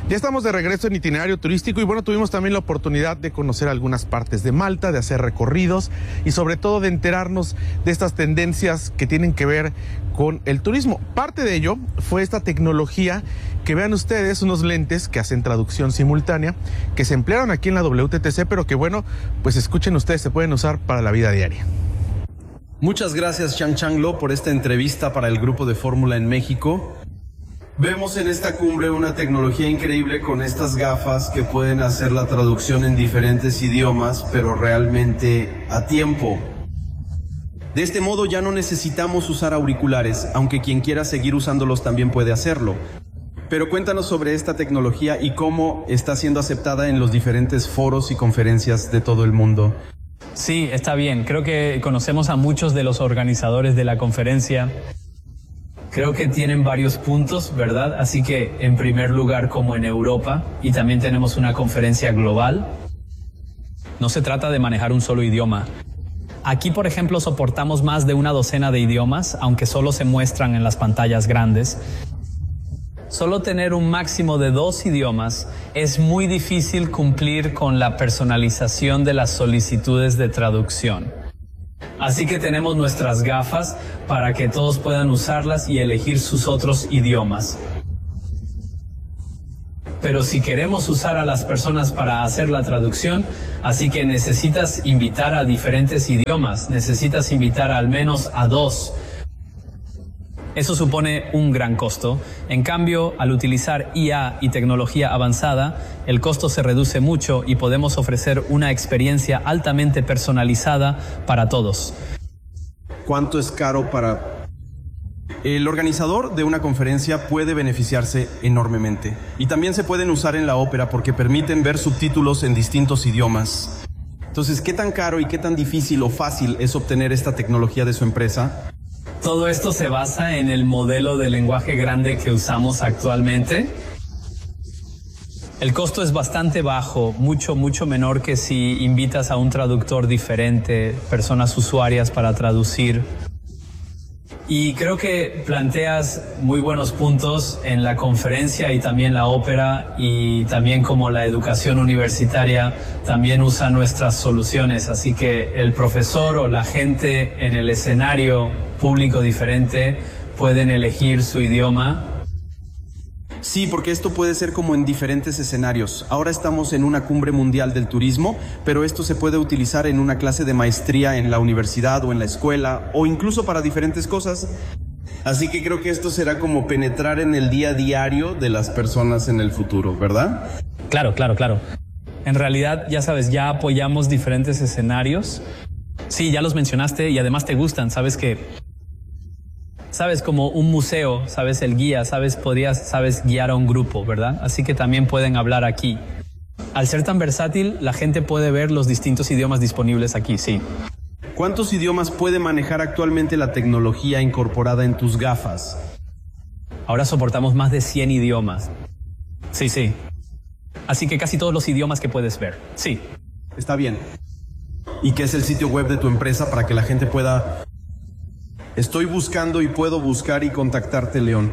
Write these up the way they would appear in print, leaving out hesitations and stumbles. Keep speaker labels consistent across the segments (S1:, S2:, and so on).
S1: Ya estamos de regreso en Itinerario Turístico y bueno, tuvimos también la oportunidad de conocer algunas partes de Malta, de hacer recorridos y sobre todo de enterarnos de estas tendencias que tienen que ver con el turismo. Parte de ello fue esta tecnología que vean ustedes, unos lentes que hacen traducción simultánea, que se emplearon aquí en la WTTC, pero que bueno, pues escuchen ustedes, se pueden usar para la vida diaria.
S2: Muchas gracias, Chang Chang Lo, por esta entrevista para el Grupo de Fórmula en México. Vemos en esta cumbre una tecnología increíble con estas gafas que pueden hacer la traducción en diferentes idiomas, pero realmente a tiempo. De este modo ya no necesitamos usar auriculares, aunque quien quiera seguir usándolos también puede hacerlo. Pero cuéntanos sobre esta tecnología y cómo está siendo aceptada en los diferentes foros y conferencias de todo el mundo.
S3: Sí, está bien. Creo que conocemos a muchos de los organizadores de la conferencia. Creo que tienen varios puntos, ¿verdad? Así que, en primer lugar, como en Europa, y también tenemos una conferencia global, no se trata de manejar un solo idioma. Aquí, por ejemplo, soportamos más de una docena de idiomas, aunque solo se muestran en las pantallas grandes. Solo tener un máximo de 2 idiomas es muy difícil cumplir con la personalización de las solicitudes de traducción. Así que tenemos nuestras gafas para que todos puedan usarlas y elegir sus otros idiomas. Pero si queremos usar a las personas para hacer la traducción, así que necesitas invitar a diferentes idiomas, necesitas invitar al menos a 2. Eso supone un gran costo. En cambio, al utilizar IA y tecnología avanzada, el costo se reduce mucho y podemos ofrecer una experiencia altamente personalizada para todos.
S2: ¿Cuánto es caro para...? El organizador de una conferencia puede beneficiarse enormemente. Y también se pueden usar en la ópera porque permiten ver subtítulos en distintos idiomas. Entonces, ¿qué tan caro y qué tan difícil o fácil es obtener esta tecnología de su empresa?
S3: Todo esto se basa en el modelo de lenguaje grande que usamos actualmente. El costo es bastante bajo, mucho menor que si invitas a un traductor diferente, personas usuarias para traducir. Y creo que planteas muy buenos puntos en la conferencia y también la ópera, y también como la educación universitaria también usa nuestras soluciones. Así que el profesor o la gente en el escenario público diferente pueden elegir su idioma.
S2: Sí, porque esto puede ser como en diferentes escenarios. Ahora estamos en una cumbre mundial del turismo, pero esto se puede utilizar en una clase de maestría en la universidad o en la escuela, o incluso para diferentes cosas. Así que creo que esto será como penetrar en el día a diario de las personas en el futuro, ¿verdad?
S3: Claro. En realidad, ya sabes, ya apoyamos diferentes escenarios. Sí, ya los mencionaste y además te gustan, sabes que... Sabes, como un museo, sabes, el guía, sabes guiar a un grupo, ¿verdad? Así que también pueden hablar aquí. Al ser tan versátil, la gente puede ver los distintos idiomas disponibles aquí, sí.
S2: ¿Cuántos idiomas puede manejar actualmente la tecnología incorporada en tus gafas?
S3: Ahora soportamos más de 100 idiomas. Sí. Así que casi todos los idiomas que puedes ver, sí.
S2: Está bien. ¿Y qué es el sitio web de tu empresa para que la gente pueda... Estoy buscando y puedo buscar y contactarte, León.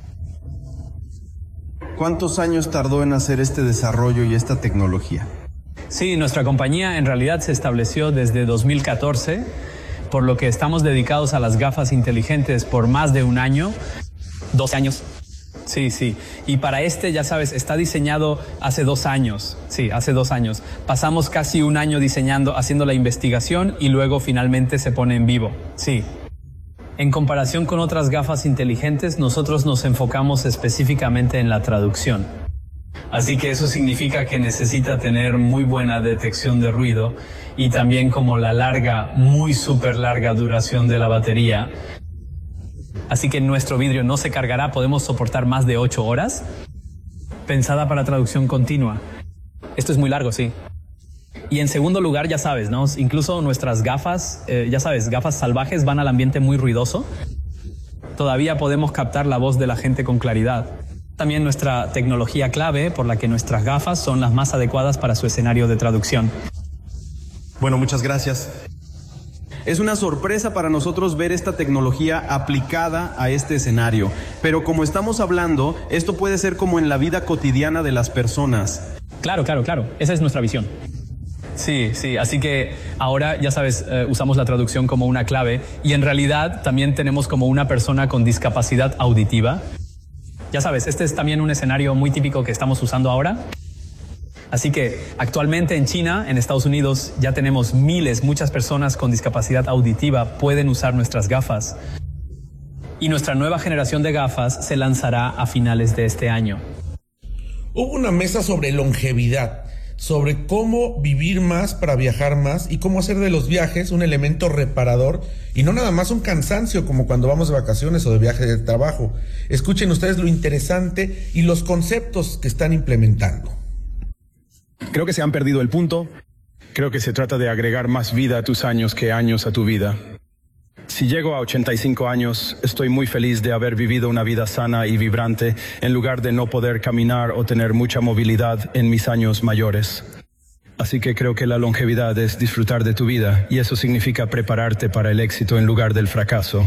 S2: ¿Cuántos años tardó en hacer este desarrollo y esta tecnología?
S3: Sí, nuestra compañía en realidad se estableció desde 2014, por lo que estamos dedicados a las gafas inteligentes por más de un año, 12 años. Sí. Y para ya sabes, está diseñado hace 2 años. Sí, hace 2 años. Pasamos casi un año diseñando, haciendo la investigación y luego finalmente se pone en vivo. Sí. En comparación con otras gafas inteligentes, nosotros nos enfocamos específicamente en la traducción. Así que eso significa que necesita tener muy buena detección de ruido y también como la muy súper larga duración de la batería. Así que nuestro vidrio no se cargará, podemos soportar más de 8 horas. Pensada para traducción continua. Esto es muy largo, sí. Y en segundo lugar, ya sabes, ¿no? Incluso nuestras gafas, gafas salvajes van al ambiente muy ruidoso. Todavía podemos captar la voz de la gente con claridad. También nuestra tecnología clave por la que nuestras gafas son las más adecuadas para su escenario de traducción.
S2: Bueno, muchas gracias. Es una sorpresa para nosotros ver esta tecnología aplicada a este escenario. pero como estamos hablando, esto puede ser como en la vida cotidiana de las personas.
S3: Claro. Esa es nuestra visión. Sí, así que ahora, ya sabes, usamos la traducción como una clave y en realidad también tenemos como una persona con discapacidad auditiva. Ya sabes, este es también un escenario muy típico que estamos usando ahora. Así que actualmente en China, en Estados Unidos, ya tenemos muchas personas con discapacidad auditiva pueden usar nuestras gafas. Y nuestra nueva generación de gafas se lanzará a finales de este año.
S1: Hubo una mesa sobre longevidad, sobre cómo vivir más para viajar más y cómo hacer de los viajes un elemento reparador y no nada más un cansancio como cuando vamos de vacaciones o de viaje de trabajo. Escuchen ustedes lo interesante y los conceptos que están implementando.
S4: Creo que se han perdido el punto. Creo que se trata de agregar más vida a tus años que años a tu vida. Si llego a 85 años, estoy muy feliz de haber vivido una vida sana y vibrante en lugar de no poder caminar o tener mucha movilidad en mis años mayores. Así que creo que la longevidad es disfrutar de tu vida y eso significa prepararte para el éxito en lugar del fracaso.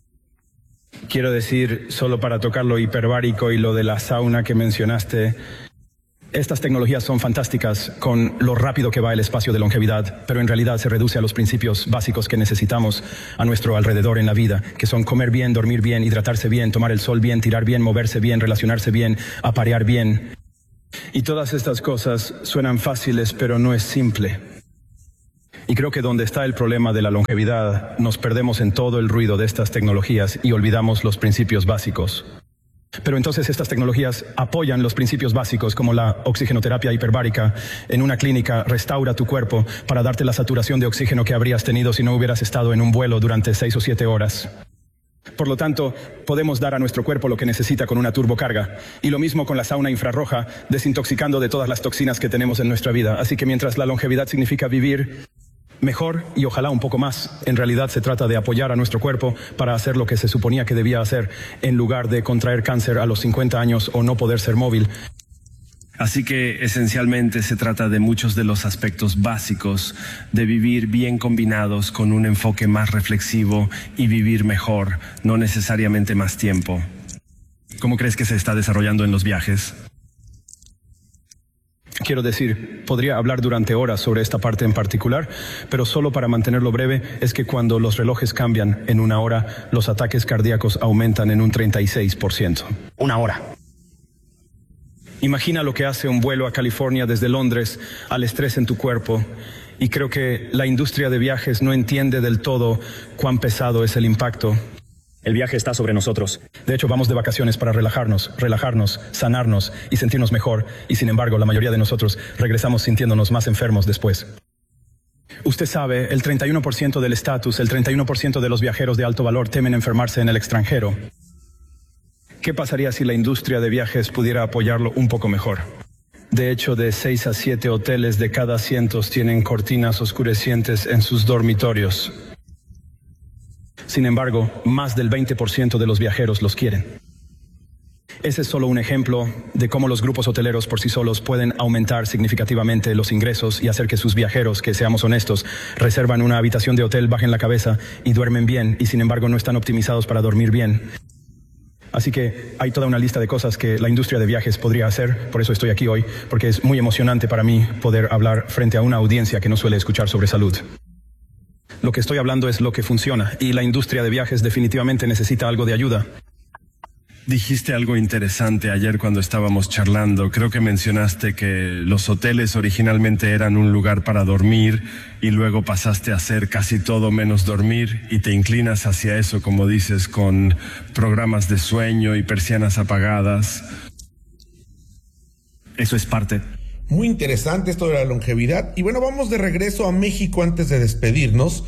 S4: Quiero decir, solo para tocar lo hiperbárico y lo de la sauna que mencionaste, estas tecnologías son fantásticas con lo rápido que va el espacio de longevidad, pero en realidad se reduce a los principios básicos que necesitamos a nuestro alrededor en la vida, que son comer bien, dormir bien, hidratarse bien, tomar el sol bien, tirar bien, moverse bien, relacionarse bien, aparear bien. Y todas estas cosas suenan fáciles, pero no es simple. Y creo que donde está el problema de la longevidad, nos perdemos en todo el ruido de estas tecnologías y olvidamos los principios básicos. Pero entonces estas tecnologías apoyan los principios básicos como la oxigenoterapia hiperbárica. En una clínica restaura tu cuerpo para darte la saturación de oxígeno que habrías tenido si no hubieras estado en un vuelo durante 6 o 7 horas. Por lo tanto, podemos dar a nuestro cuerpo lo que necesita con una turbocarga. Y lo mismo con la sauna infrarroja, desintoxicando de todas las toxinas que tenemos en nuestra vida. Así que mientras la longevidad significa vivir mejor y ojalá un poco más, en realidad se trata de apoyar a nuestro cuerpo para hacer lo que se suponía que debía hacer en lugar de contraer cáncer a los 50 años o no poder ser móvil.
S2: Así que esencialmente se trata de muchos de los aspectos básicos de vivir bien combinados con un enfoque más reflexivo y vivir mejor, no necesariamente más tiempo. ¿Cómo crees que se está desarrollando en los viajes?
S4: Quiero decir, podría hablar durante horas sobre esta parte en particular, pero solo para mantenerlo breve, es que cuando los relojes cambian en una hora, los ataques cardíacos aumentan en un 36%.
S5: Una hora.
S4: Imagina lo que hace un vuelo a California desde Londres al estrés en tu cuerpo, y creo que la industria de viajes no entiende del todo cuán pesado es el impacto.
S5: El viaje está sobre nosotros.
S4: De hecho, vamos de vacaciones para relajarnos, sanarnos y sentirnos mejor. Y sin embargo, la mayoría de nosotros regresamos sintiéndonos más enfermos después. Usted sabe, el 31% del estatus, el 31% de los viajeros de alto valor temen enfermarse en el extranjero. ¿Qué pasaría si la industria de viajes pudiera apoyarlo un poco mejor? De hecho, de 6 a 7 hoteles de cada 100 tienen cortinas oscurecientes en sus dormitorios. Sin embargo, más del 20% de los viajeros los quieren. Ese es solo un ejemplo de cómo los grupos hoteleros por sí solos pueden aumentar significativamente los ingresos y hacer que sus viajeros, que seamos honestos, reservan una habitación de hotel, bajen la cabeza y duermen bien, y sin embargo no están optimizados para dormir bien. Así que hay toda una lista de cosas que la industria de viajes podría hacer, por eso estoy aquí hoy, porque es muy emocionante para mí poder hablar frente a una audiencia que no suele escuchar sobre salud. Lo que estoy hablando es lo que funciona, y la industria de viajes definitivamente necesita algo de ayuda.
S2: Dijiste algo interesante ayer cuando estábamos charlando. Creo que mencionaste que los hoteles originalmente eran un lugar para dormir y luego pasaste a hacer casi todo menos dormir y te inclinas hacia eso, como dices, con programas de sueño y persianas apagadas. Eso es parte.
S1: Muy interesante esto de la longevidad. Y bueno, vamos de regreso a México antes de despedirnos,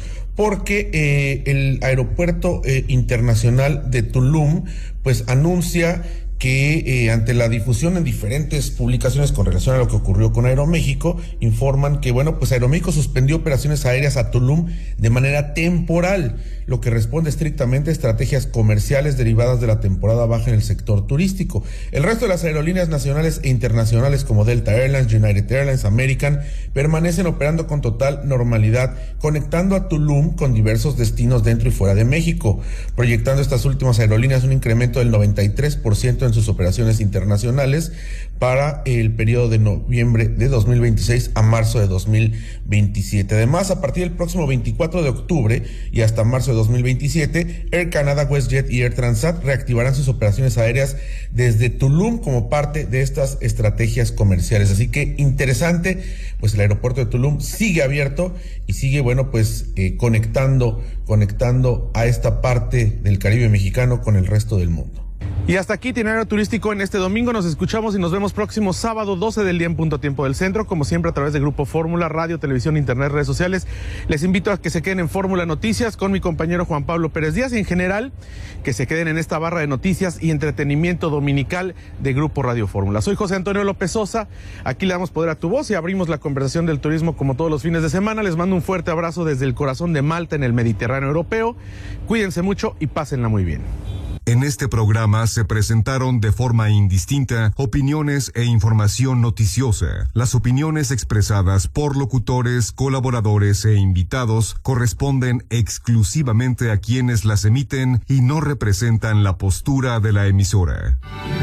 S1: porque el aeropuerto internacional de Tulum pues anuncia que ante la difusión en diferentes publicaciones con relación a lo que ocurrió con Aeroméxico, informan que, pues Aeroméxico suspendió operaciones aéreas a Tulum de manera temporal, lo que responde estrictamente a estrategias comerciales derivadas de la temporada baja en el sector turístico. El resto de las aerolíneas nacionales e internacionales como Delta Airlines, United Airlines, American, permanecen operando con total normalidad, conectando a Tulum con diversos destinos dentro y fuera de México, proyectando estas últimas aerolíneas un incremento del 93% en sus operaciones internacionales para el periodo de noviembre de 2026 a marzo de 2027. Además, a partir del próximo 24 de octubre y hasta marzo de 2027, Air Canada, WestJet y Air Transat reactivarán sus operaciones aéreas desde Tulum como parte de estas estrategias comerciales. Así que interesante, pues el aeropuerto de Tulum sigue abierto y sigue, conectando a esta parte del Caribe mexicano con el resto del mundo. Y hasta aquí Itinerario Turístico en este domingo. Nos escuchamos y nos vemos próximo sábado 12 del día en punto tiempo del centro, como siempre a través de Grupo Fórmula, radio, televisión, internet, redes sociales. Les invito a que se queden en Fórmula Noticias con mi compañero Juan Pablo Pérez Díaz y en general que se queden en esta barra de noticias y entretenimiento dominical de Grupo Radio Fórmula. Soy José Antonio López Sosa, aquí le damos poder a tu voz y abrimos la conversación del turismo como todos los fines de semana. Les mando un fuerte abrazo desde el corazón de Malta en el Mediterráneo europeo. Cuídense mucho y pásenla muy bien.
S6: En este programa se presentaron de forma indistinta opiniones e información noticiosa. Las opiniones expresadas por locutores, colaboradores e invitados corresponden exclusivamente a quienes las emiten y no representan la postura de la emisora.